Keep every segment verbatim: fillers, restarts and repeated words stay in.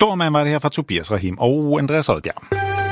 Stormand var det her fra Tobias Rahim og Andreas Oddbjerg.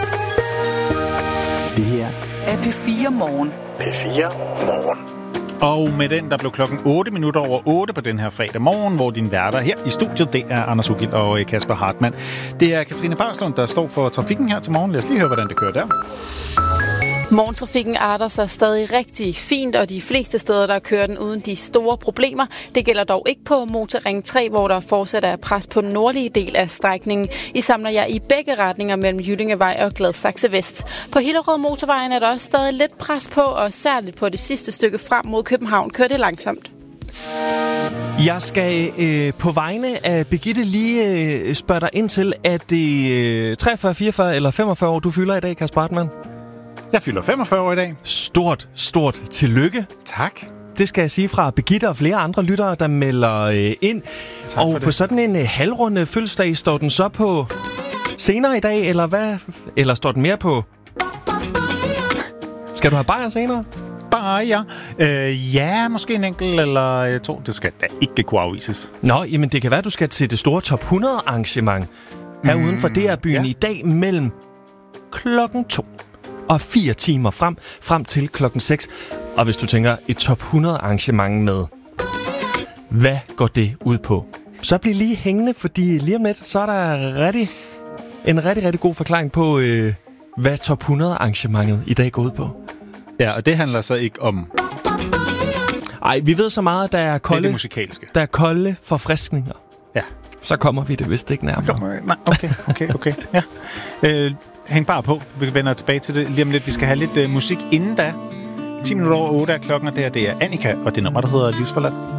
Det her er P fire Morgen. P fire Morgen. Og med den, der blev klokken otte minutter over otte på den her fredag morgen, hvor din værter her i studiet, det er Anders Ugild og Kasper Hartmann. Det er Katrine Barslund, der står for trafikken her til morgen. Lad os lige høre, hvordan det kører der. Morgentrafikken arter sig stadig rigtig fint, og de fleste steder, der kører den uden de store problemer. Det gælder dog ikke på Motorring tre, hvor der fortsat er pres på den nordlige del af strækningen. I samler jeg i begge retninger mellem Jyllingevej og Gladsaxe Vest. På Hillerød Motorvejen er der også stadig lidt pres på, og særligt på det sidste stykke frem mod København kører det langsomt. Jeg skal øh, på vegne af Birgitte lige øh, spørge dig ind til, at det øh, treogfyrre, fireogfyrre eller femogfyrre år, du fylder i dag, Kasper Hartmann? Jeg fylder femogfyrre år i dag. Stort, stort tillykke. Tak. Det skal jeg sige fra Birgitte og flere andre lyttere, der melder øh, ind. Tak og på sådan en øh, halvrunde fødselsdag står den så på senere i dag, eller hvad? Eller står den mere på... Skal du have bajer senere? Bare ja. Øh, ja, måske en enkelt eller to. Det skal da ikke kunne afvises. Nå, jamen det kan være, at du skal til det store top hundrede arrangement her mm, uden for D R-byen ja. I dag mellem klokken to og fire timer frem, frem til klokken seks. Og hvis du tænker et top hundrede arrangement med, hvad går det ud på? Så bliv lige hængende, fordi lige om lidt, så er der rigtig, en rigtig, rigtig god forklaring på, øh, hvad top hundrede arrangementet i dag går ud på. Ja, og det handler så ikke om... Ej, vi ved så meget, der er kolde, det er det musikalske. Der er kolde forfriskninger. Ja. Så kommer vi det vist ikke nærmere. Kommer, nej, okay, okay, okay. Ja. Øh, hæng bare på. Vi vender tilbage til det lige om lidt. Vi skal have lidt uh, musik inden da. ti minutter over otte er klokken, og det her, det er Annika, og det nummer, der hedder Livsforladt.